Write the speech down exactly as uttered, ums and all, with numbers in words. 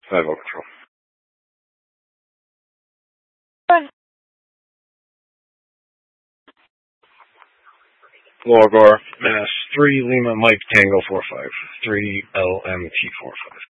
five oh control. Logor, Mass three Lima Mike Tango four five three L M T four five.